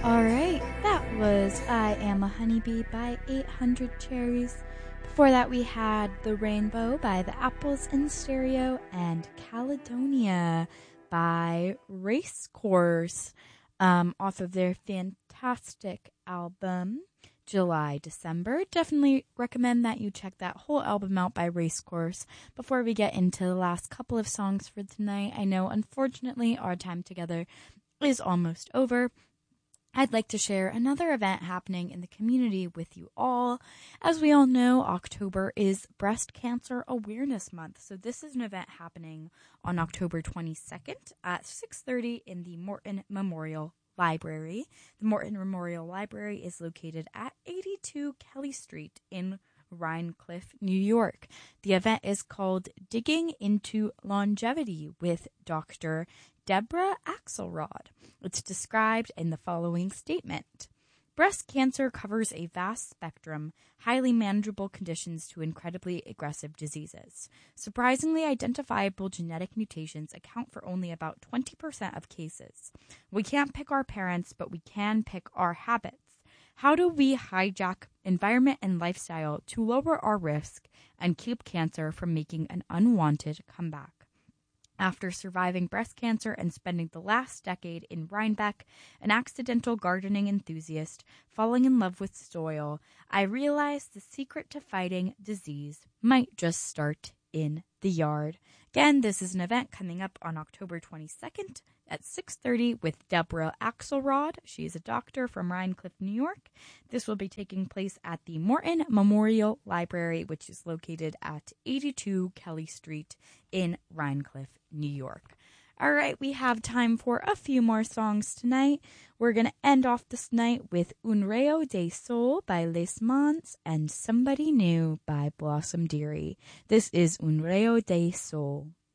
All right, that was I Am a Honeybee by 800 Cherries. Before that, we had The Rainbow by the Apples in Stereo and Caledonia by Racecourse, off of their fantastic album, July December. Definitely recommend that you check that whole album out by Racecourse. Before we get into the last couple of songs for tonight, I know unfortunately our time together is almost over. I'd like to share another event happening in the community with you all. As we all know, October is Breast Cancer Awareness Month. So this is an event happening on October 22nd at 6:30 in the Morton Memorial Library. The Morton Memorial Library is located at 82 Kelly Street in Rhinecliff, New York. The event is called Digging into Longevity with Dr. Deborah Axelrod. It's described in the following statement. Breast cancer covers a vast spectrum, highly manageable conditions to incredibly aggressive diseases. Surprisingly, identifiable genetic mutations account for only about 20% of cases. We can't pick our parents, but we can pick our habits. How do we hijack environment and lifestyle to lower our risk and keep cancer from making an unwanted comeback? After surviving breast cancer and spending the last decade in Rhinebeck, an accidental gardening enthusiast falling in love with soil, I realized the secret to fighting disease might just start in the yard. Again, this is an event coming up on October 22nd at 6:30 with Deborah Axelrod. She is a doctor from Rhinecliff, New York. This will be taking place at the Morton Memorial Library, which is located at 82 Kelly Street in Rhinecliff, New York. All right, we have time for a few more songs tonight. We're going to end off this night with Un Rayo de Sol by Les Mans and Somebody New by Blossom Dearie. This is Un Rayo de Sol.